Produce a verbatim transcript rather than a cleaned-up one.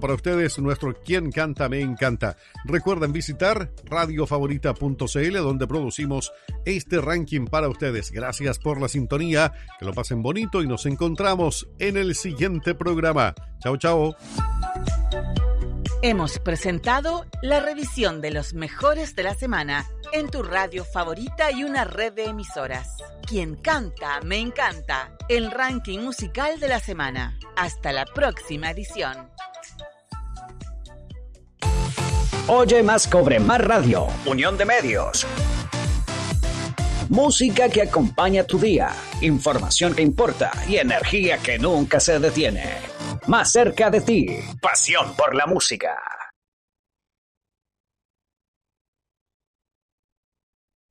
para ustedes nuestro Quien Canta Me Encanta. Recuerden visitar radio favorita punto c l, donde producimos este ranking para ustedes. Gracias por la sintonía, que lo pasen bonito y nos encontramos en el siguiente programa. Chao, chao. Hemos presentado la revisión de los mejores de la semana en tu radio favorita y una red de emisoras. Quien Canta Me Encanta, el ranking musical de la semana. Hasta la próxima edición. Oye más, cobre más radio. Unión de Medios. Música que acompaña tu día, información que importa y energía que nunca se detiene. Más cerca de ti, pasión por la música.